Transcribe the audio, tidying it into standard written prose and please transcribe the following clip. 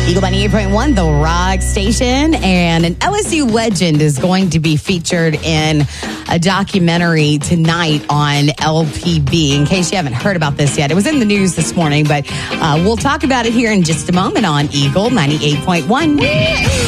Eagle 98.1, the Rock Station, and an LSU legend is going to be featured in a documentary tonight on LPB. In case you haven't heard about this yet, it was in the news this morning, but we'll talk about it here in just a moment on Eagle 98.1.